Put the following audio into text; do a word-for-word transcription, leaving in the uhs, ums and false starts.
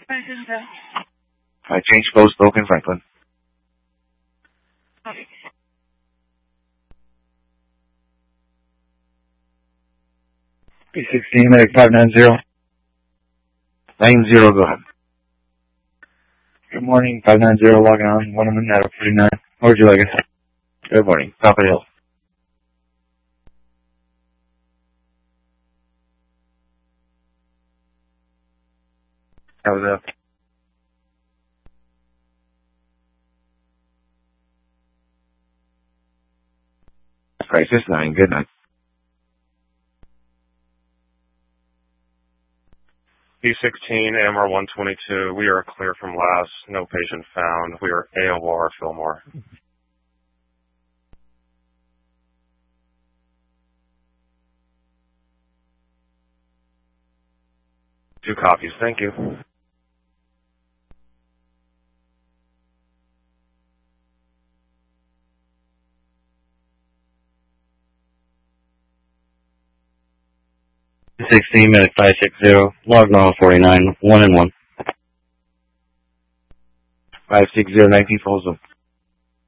I change post, Logan Franklin. Okay. P sixteen, medic five nine zero. nine zero, go ahead. Good morning, five nine zero, logging on, one minute out of forty-nine. How would you like it? Good morning, top of the hill. How was that? Crisis nine, good night. P sixteen, A M R one twenty-two, we are clear from last, no patient found. We are A O R Fillmore. Two copies, thank you. sixteen, medic five six zero, logged on forty-nine, one and one. five six zero, nineteen, falls up.